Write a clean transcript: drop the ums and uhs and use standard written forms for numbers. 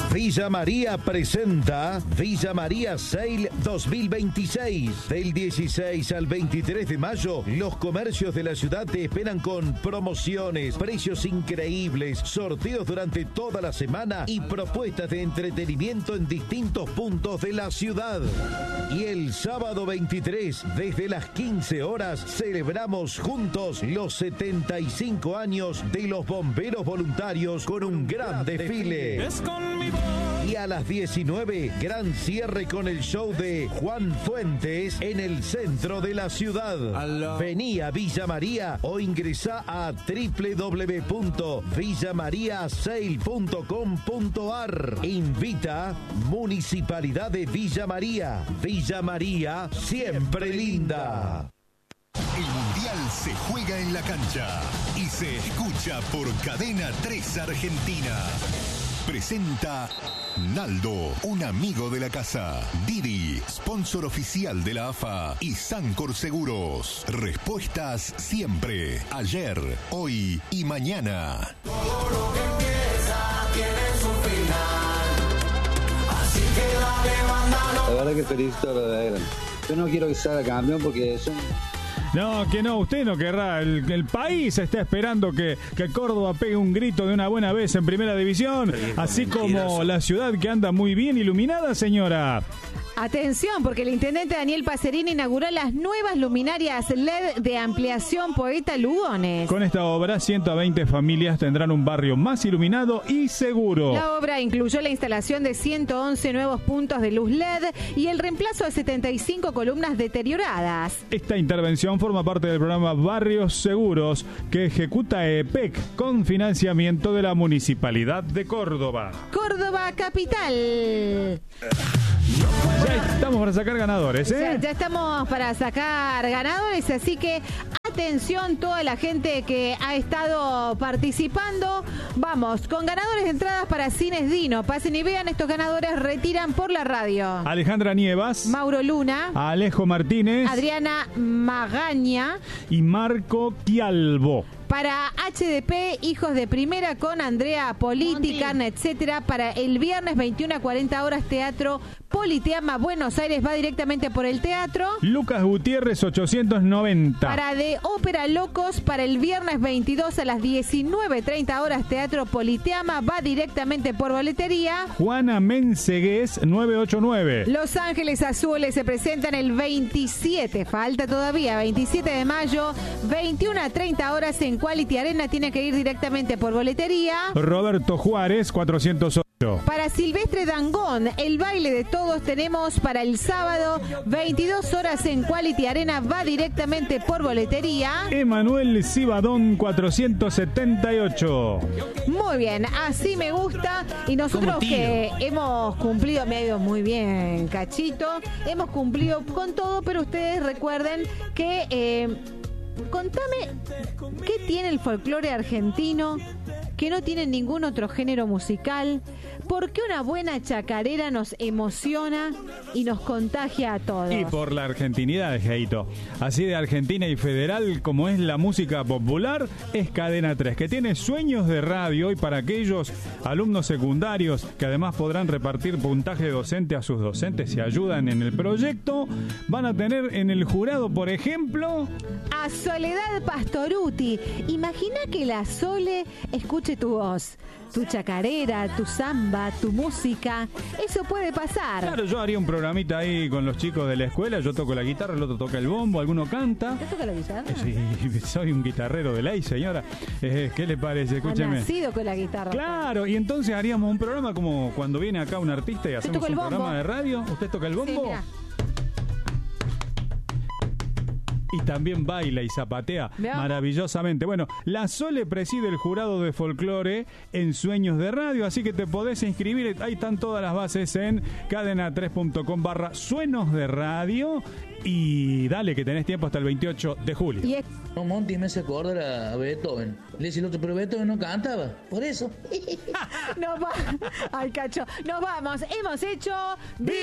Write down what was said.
Villa María presenta Villa María Sale 2026. Del 16 al 23 de mayo, los comercios de la ciudad te esperan con promociones, precios increíbles, sorteos durante toda la semana y propuestas de entretenimiento en distintos puntos de la ciudad. Y el sábado 23, desde las 15 horas, celebramos juntos los 75 años de los bomberos voluntarios con un gran desfile. Y a las 19, gran cierre con el show de Juan Fuentes en el centro de la ciudad. Vení a Villa María o ingresá a www.villamariasale.com.ar. Invita Municipalidad de Villa María. Villa María, siempre linda. El Mundial se juega en la cancha y se escucha por Cadena 3 Argentina. Presenta Naldo, un amigo de la casa. Didi, sponsor oficial de la AFA. Y Sancor Seguros. Respuestas siempre. Ayer, hoy y mañana. Todo lo que empieza tiene su final. Así que dale, mándalo. La verdad que felicito a la de Gran. Yo no quiero que salga campeón porque son... No, que no, usted no querrá. El país está esperando que Córdoba pegue un grito de una buena vez en Primera División, así como la ciudad que anda muy bien iluminada, señora. Atención, porque el intendente Daniel Pacerini inauguró las nuevas luminarias LED de ampliación Poeta Lugones. Con esta obra, 120 familias tendrán un barrio más iluminado y seguro. La obra incluyó la instalación de 111 nuevos puntos de luz LED y el reemplazo de 75 columnas deterioradas. Esta intervención forma parte del programa Barrios Seguros que ejecuta EPEC con financiamiento de la Municipalidad de Córdoba. Córdoba Capital. Ya estamos para sacar ganadores, ¿eh? Ya estamos para sacar ganadores, así que atención toda la gente que ha estado participando. Vamos, con ganadores de entradas para Cines Dino. Pasen y vean, estos ganadores retiran por la radio. Alejandra Nievas, Mauro Luna, Alejo Martínez, Adriana Magaña y Marco Quialbo. Para HDP, Hijos de Primera con Andrea Politi, Carne, etcétera. Para el viernes 21 a 40 horas, Teatro Politeama Buenos Aires, va directamente por el teatro. Lucas Gutiérrez 890. Para de Ópera Locos, para el viernes 22 a las 19:30 horas, Teatro Politeama, va directamente por boletería. Juana Mensegués 989. Los Ángeles Azules se presentan el 27, falta todavía, 27 de mayo, 21 a 30 horas en Quality Arena, tiene que ir directamente por boletería. Roberto Juárez 408. Para Silvestre Dangón, el baile de todos tenemos para el sábado, 22 horas en Quality Arena, va directamente por boletería. Emanuel Cibadón 478. Muy bien, así me gusta. Y nosotros que hemos cumplido, me ha ido muy bien, Cachito, hemos cumplido con todo, pero ustedes recuerden que... contame, ¿qué tiene el folclore argentino que no tiene ningún otro género musical? ¿Por qué una buena chacarera nos emociona y nos contagia a todos? Y por la argentinidad, Jaito. Así de argentina y federal como es la música popular, es Cadena 3, que tiene sueños de radio, y para aquellos alumnos secundarios que además podrán repartir puntaje docente a sus docentes si ayudan en el proyecto, van a tener en el jurado, por ejemplo... a Soledad Pastoruti. Imagina que la Sole escuche tu voz, tu chacarera, tu samba, tu música. Eso puede pasar. Claro, yo haría un programita ahí con los chicos de la escuela. Yo toco la guitarra, el otro toca el bombo, alguno canta. ¿Te toca la guitarra? Sí, soy un guitarrero de ley, señora. ¿Qué le parece? Escúcheme. Ha nacido con la guitarra. Claro, y entonces haríamos un programa como cuando viene acá un artista y hacemos un programa de radio. ¿Usted toca el bombo? Sí, y también baila y zapatea maravillosamente. Bueno, la Sole preside el jurado de folclore en Sueños de Radio, así que te podés inscribir. Ahí están todas las bases en cadena3.com/suenos de radio. Y dale, que tenés tiempo hasta el 28 de julio. No, Monty me hace acordar a Beethoven. Le dice el otro, pero Beethoven no cantaba. Por eso. Ay, Cacho, nos vamos. Hemos hecho...